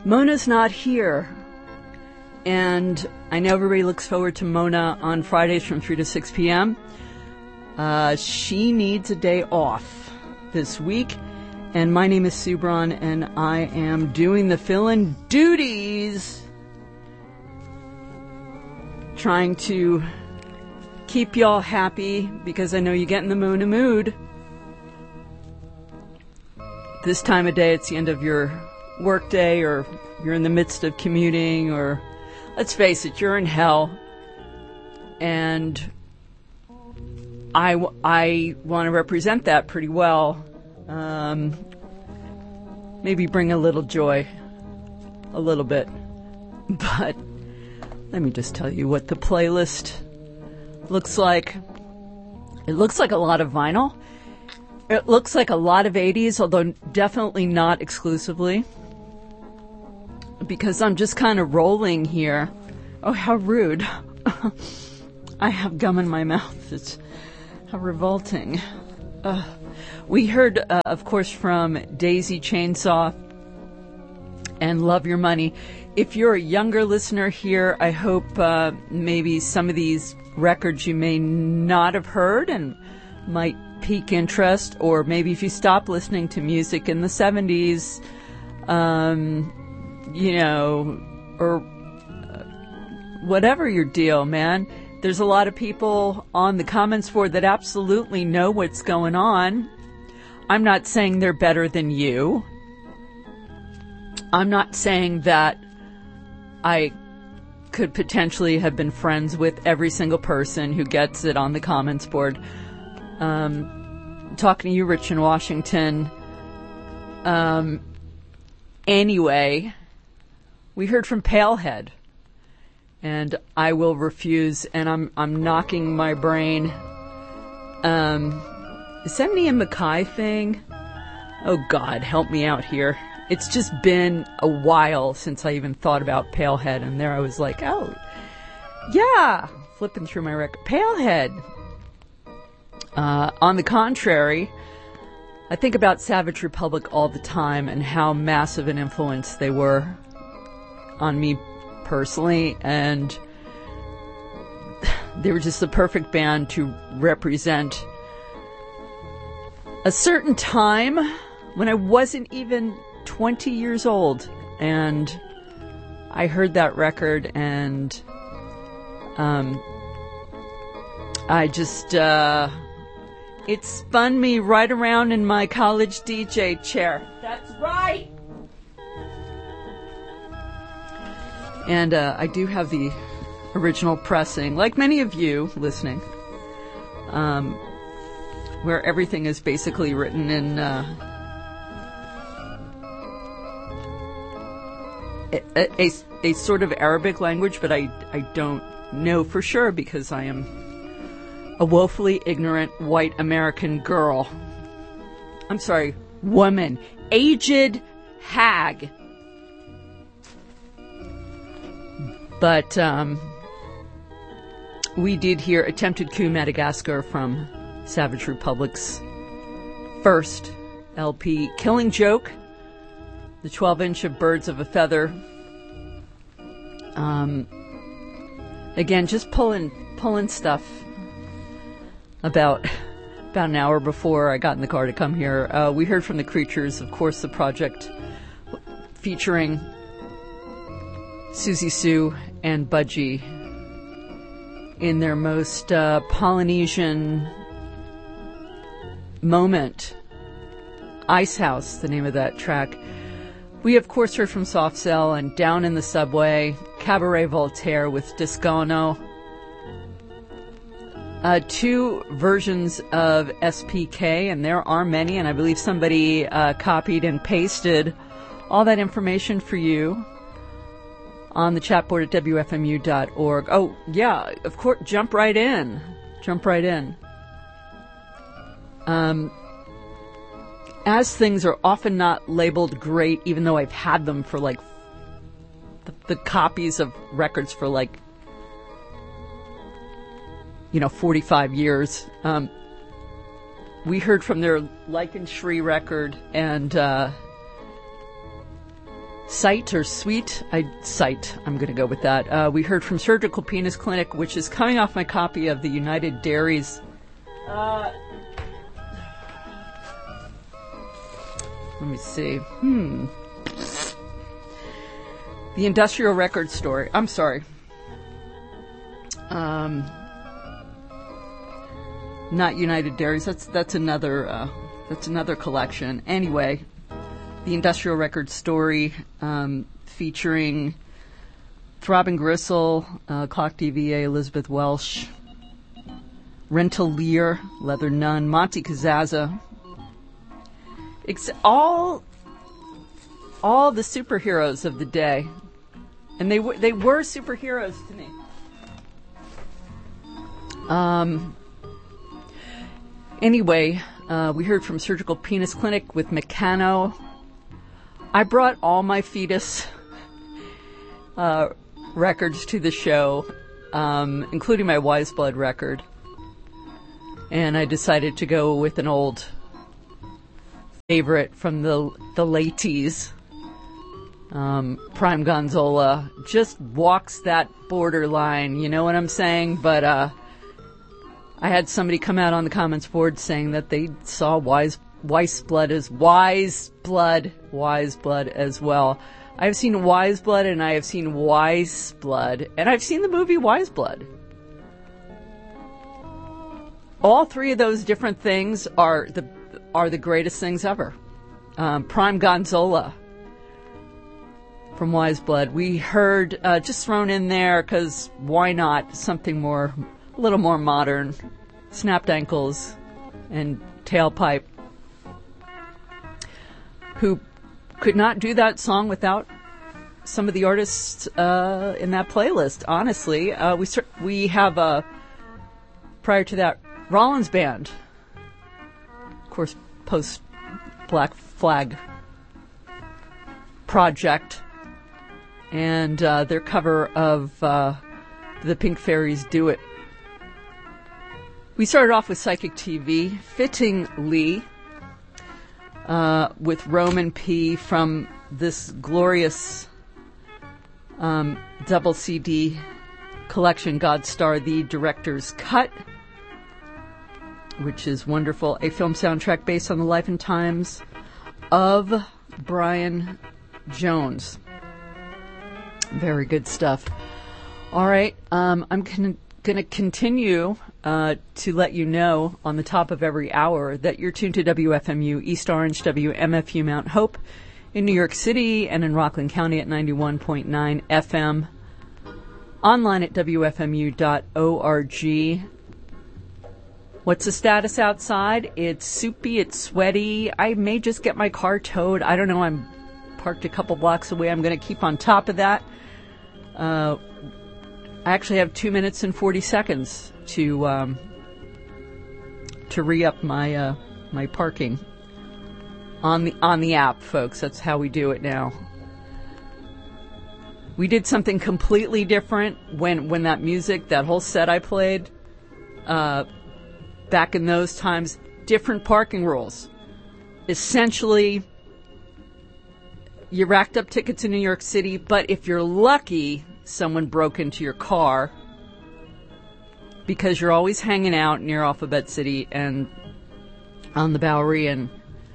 Mona's not here. And I know everybody looks forward to Mona on Fridays from 3 to 6 p.m. She needs a day off this week. And my name is Sue Braun, and I am doing the fill-in duties, trying to keep y'all happy because I know you get in the Mona mood. This time of day, it's the end of your work day, or you're in the midst of commuting, or let's face it, you're in hell. And I want to represent that pretty well. Maybe bring a little joy, a little bit. But let me just tell you what the playlist looks like. It looks like a lot of vinyl. It looks like a lot of 80s, although definitely not exclusively. Because I'm just kind of rolling here. Oh, how rude. I have gum in my mouth. It's how revolting. We heard, of course, from Daisy Chainsaw and Love Your Money. If you're a younger listener here, I hope maybe some of these records you may not have heard and might pique interest, or maybe if you stop listening to music in the 70s, or whatever your deal, man. There's a lot of people on the comments board that absolutely know what's going on. I'm not saying they're better than you. I'm not saying that I could potentially have been friends with every single person who gets it on the comments board. Talking to you, Rich in Washington. Anyway, we heard from Palehead, and I will refuse, and I'm knocking my brain. Is that an Ian MacKaye thing? Oh, God, help me out here. It's just been a while since I even thought about Palehead, and there I was like, oh, yeah, flipping through my record. Palehead. On the contrary, I think about Savage Republic all the time and how massive an influence they were on me personally, and they were just the perfect band to represent a certain time when I wasn't even 20 years old, and I heard that record, and I just it spun me right around in my college DJ chair. That's right. And I do have the original pressing, like many of you listening, where everything is basically written in a sort of Arabic language, but I don't know for sure because I am a woefully ignorant white American girl. I'm sorry, woman. Aged hag. But we did hear Attempted Coup Madagascar from Savage Republic's first LP, Killing Joke, the 12-inch of Birds of a Feather. Again, just pulling stuff about an hour before I got in the car to come here. We heard from The Creatures, of course, the project featuring Susie Sue and Budgie in their most Polynesian moment. Ice House, the name of that track. We, of course, heard from Soft Cell and Down in the Subway, Cabaret Voltaire with Discono. Two versions of SPK, and there are many, and I believe somebody copied and pasted all that information for you on the chat board at WFMU.org. Oh, yeah, of course, jump right in. As things are often not labeled great, even though I've had them for like the copies of records for like 45 years. We heard from their Lycan Shri record, and Sight or Sweet? Sight. I'm going to go with that. We heard from Surgical Penis Clinic, which is coming off my copy of the United Dairies. Let me see. The Industrial Record Story. I'm sorry. Not United Dairies. That's another collection. Anyway, the Industrial Record Story, featuring Throbbing Gristle, Clock DVA, Elizabeth Welsh, Rental-Lear, Leather Nun, Monty Kazaza. All the superheroes of the day, and they were superheroes to me. Anyway, we heard from Surgical Penis Clinic with Meccano. I brought all my Fetus records to the show, including my Wise Blood record, and I decided to go with an old favorite from the lateys. Prime Gonzola just walks that borderline, you know what I'm saying? But I had somebody come out on the comments board saying that they saw Wise Blood as well. I've seen Wise Blood and I have seen Wise Blood, and I've seen the movie Wise Blood. All three of those different things are the greatest things ever. Prime Gonzola from Wise Blood. We heard, just thrown in there because why not, something a little more modern, Snapped Ankles and Tailpipe, who could not do that song without some of the artists in that playlist, honestly. We have, prior to that, Rollins Band, of course, post Black Flag project, and their cover of the Pink Fairies' Do It. We started off with Psychic TV, fittingly, with Roman P. from this glorious double CD collection, Godstar, The Director's Cut, which is wonderful. A film soundtrack based on the life and times of Brian Jones. Very good stuff. All right, I'm going to continue to let you know on the top of every hour that you're tuned to WFMU East Orange, WMFU Mount Hope in New York City and in Rockland County at 91.9 FM. Online at WFMU.org. What's the status outside? It's soupy, it's sweaty. I may just get my car towed. I don't know. I'm parked a couple blocks away. I'm going to keep on top of that. I actually have 2 minutes and 40 seconds to re-up my my parking on the app, folks. That's how we do it now. We did something completely different when that music, that whole set I played, back in those times, different parking rules. Essentially, you racked up tickets in New York City, but if you're lucky, someone broke into your car, because you're always hanging out near Alphabet City and on the Bowery, and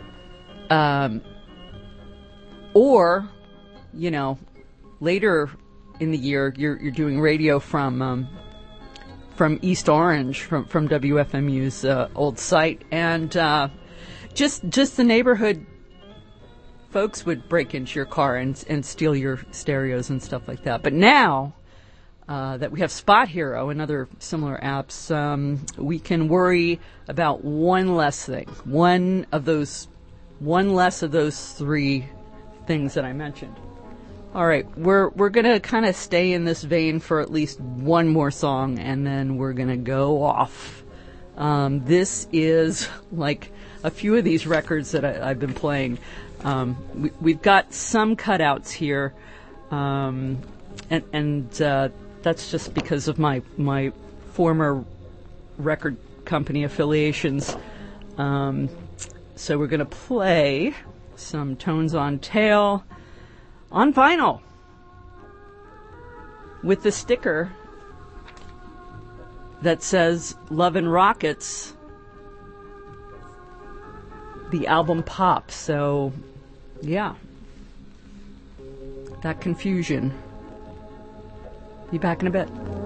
or, you know, later in the year, you're doing radio from East Orange, from WFMU's old site, and just the neighborhood folks would break into your car and steal your stereos and stuff like that. But now that we have Spot Hero and other similar apps, we can worry about one less thing, one less of those three things that I mentioned. All right, we're going to kind of stay in this vein for at least one more song, and then we're going to go off. This is like a few of these records that I've been playing. We've got some cutouts here, and that's just because of my former record company affiliations. So we're going to play some Tones on Tail. on vinyl with the sticker that says Love and Rockets. The album pops, so yeah. That confusion. Be back in a bit.